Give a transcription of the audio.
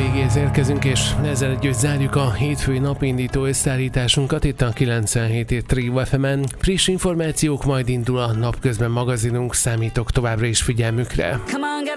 végéhez érkezünk, és ezzel együtt zárjuk a hétfői napindító összeállításunkat itt a 97 Trio FM-en. Friss információk, majd indul a napközben magazinunk, számítok továbbra is figyelmükre. Come on, get